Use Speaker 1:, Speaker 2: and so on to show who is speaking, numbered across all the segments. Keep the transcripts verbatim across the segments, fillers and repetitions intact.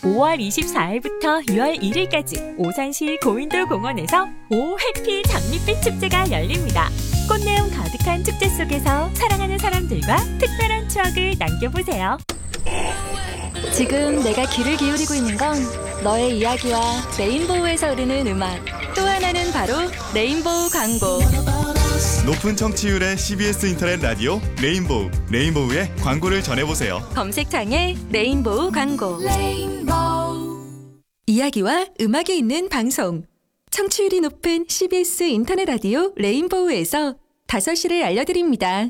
Speaker 1: 오월 이십사일부터 유월 일일까지 오산시 고인돌 공원에서 오 해피 장밋빛 축제가 열립니다. 꽃내음 가득한 축제 속에서 사랑하는 사람들과 특별한 추억을 남겨보세요.
Speaker 2: 지금 내가 귀를 기울이고 있는 건 너의 이야기와 레인보우에서 흐르는 음악, 또 하나는 바로 레인보우 광고.
Speaker 3: 높은 청취율의 씨비에스 인터넷 라디오 레인보우, 레인보우의 광고를 전해보세요.
Speaker 2: 검색창에 레인보우 광고. 레인보우. 이야기와 음악이 있는 방송. 청취율이 높은 씨비에스 인터넷 라디오 레인보우에서 다섯 시를 알려드립니다.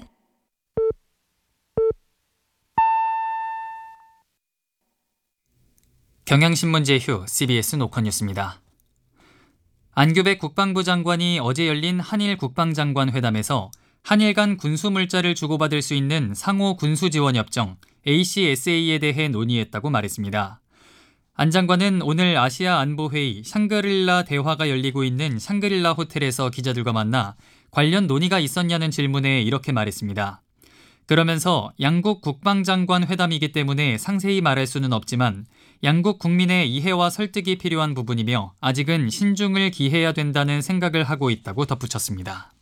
Speaker 4: 경향신문 제휴 씨비에스 노컷뉴스입니다. 안규백 국방부 장관이 어제 열린 한일 국방장관 회담에서 한일 간 군수물자를 주고받을 수 있는 상호 군수지원협정 에이씨에스에이에 대해 논의했다고 말했습니다. 안 장관은 오늘 아시아 안보회의 샹그릴라 대화가 열리고 있는 샹그릴라 호텔에서 기자들과 만나 관련 논의가 있었냐는 질문에 이렇게 말했습니다. 그러면서 양국 국방장관 회담이기 때문에 상세히 말할 수는 없지만 양국 국민의 이해와 설득이 필요한 부분이며 아직은 신중을 기해야 된다는 생각을 하고 있다고 덧붙였습니다.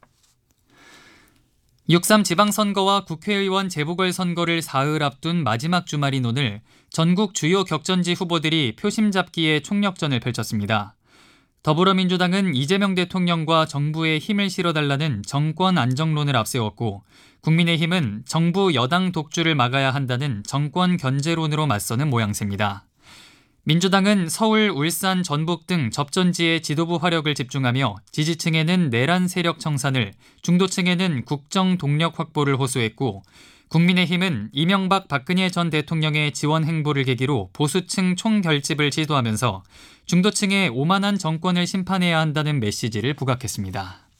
Speaker 4: 육삼 지방선거와 국회의원 재보궐선거를 사흘 앞둔 마지막 주말인 오늘 전국 주요 격전지 후보들이 표심 잡기에 총력전을 펼쳤습니다. 더불어민주당은 이재명 대통령과 정부에 힘을 실어달라는 정권 안정론을 앞세웠고 국민의힘은 정부 여당 독주를 막아야 한다는 정권 견제론으로 맞서는 모양새입니다. 민주당은 서울, 울산, 전북 등 접전지에 지도부 화력을 집중하며 지지층에는 내란 세력 청산을, 중도층에는 국정 동력 확보를 호소했고 국민의힘은 이명박 박근혜 전 대통령의 지원 행보를 계기로 보수층 총결집을 시도하면서 중도층의 오만한 정권을 심판해야 한다는 메시지를 부각했습니다.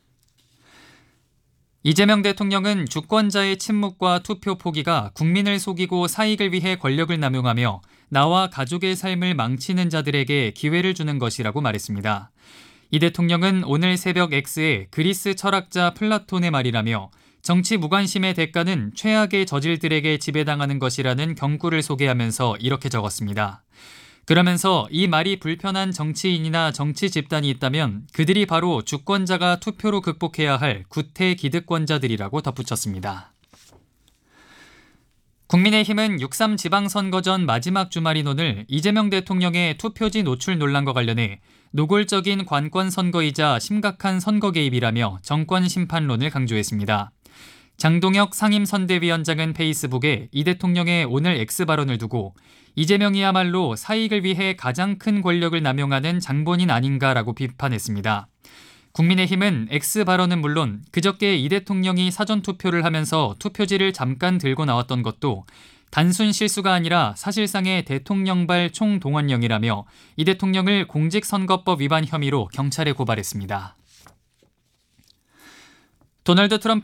Speaker 4: 이재명 대통령은 주권자의 침묵과 투표 포기가 국민을 속이고 사익을 위해 권력을 남용하며 나와 가족의 삶을 망치는 자들에게 기회를 주는 것이라고 말했습니다. 이 대통령은 오늘 새벽 X에 그리스 철학자 플라톤의 말이라며 정치 무관심의 대가는 최악의 저질들에게 지배당하는 것이라는 경구를 소개하면서 이렇게 적었습니다. 그러면서 이 말이 불편한 정치인이나 정치 집단이 있다면 그들이 바로 주권자가 투표로 극복해야 할 구태 기득권자들이라고 덧붙였습니다. 국민의힘은 육삼 지방선거 전 마지막 주말인 오늘 이재명 대통령의 투표지 노출 논란과 관련해 노골적인 관권 선거이자 심각한 선거 개입이라며 정권 심판론을 강조했습니다. 장동혁 상임선대위원장은 페이스북에 이 대통령의 오늘 X 발언을 두고 이재명이야말로 사익을 위해 가장 큰 권력을 남용하는 장본인 아닌가라고 비판했습니다. 국민의힘은 X 발언은 물론 그저께 이 대통령이 사전투표를 하면서 투표지를 잠깐 들고 나왔던 것도 단순 실수가 아니라 사실상의 대통령발 총동원령이라며 이 대통령을 공직선거법 위반 혐의로 경찰에 고발했습니다. 도널드 트럼프